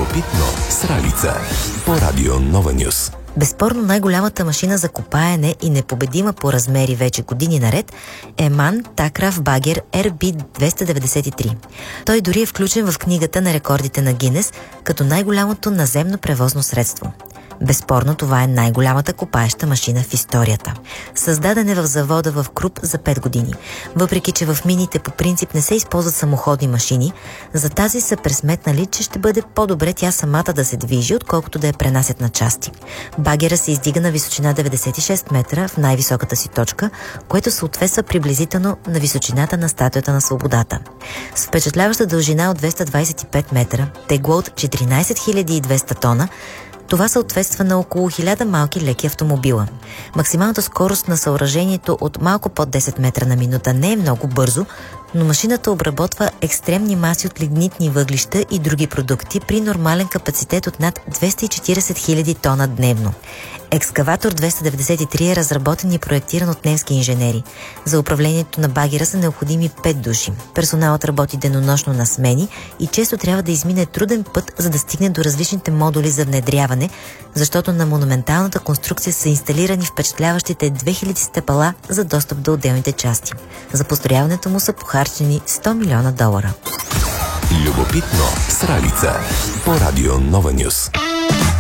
Любопитно с Ралица по Радио Нова Нюс. Безспорно най-голямата машина за копаене и непобедима по размери вече години наред е MAN Takraft Bagger RB293. Той дори е включен в книгата на рекордите на Гинес като най-голямото наземно превозно средство. Безспорно това е най-голямата копаеща машина в историята. Създаден е в завода в Круп за 5 години. Въпреки че в мините по принцип не се използват самоходни машини, за тази са пресметнали, че ще бъде по-добре тя самата да се движи, отколкото да я пренасят на части. Багера се издига на височина 96 метра в най-високата си точка, което съответства приблизително на височината на статуята на свободата. С впечатляваща дължина от 225 метра, тегло от 14 200 тона, това съответства на около 1000 малки леки автомобила. Максималната скорост на съоръжението от малко под 10 метра на минута не е много бързо, но машината обработва екстремни маси от лигнитни въглища и други продукти при нормален капацитет от над 240 000 тона дневно. Екскаватор 293 е разработен и проектиран от немски инженери. За управлението на багера са необходими 5 души. Персоналът работи денонощно на смени и често трябва да измине труден път, за да стигне до различните модули за внедряване, защото на монументалната конструкция са инсталирани впечатляващите 2000 стъпала за достъп до отделните части. За построяването му са похарчени $100 милиона. Любопитно с Ралица по Радио Нова Нюс.